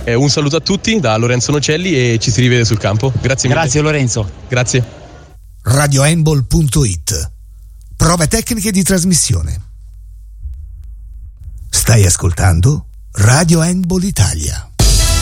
Un saluto a tutti da Lorenzo Nocelli e ci si rivede sul campo. Grazie mille. Grazie Lorenzo. Grazie. RadioHandball.it. Prove tecniche di trasmissione. Stai ascoltando Radio Handball Italia.